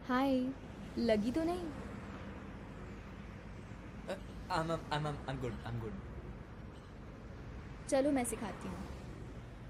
हाय। लगी तो नहीं? I'm good. I'm good. चलो मैं सिखाती हूँ।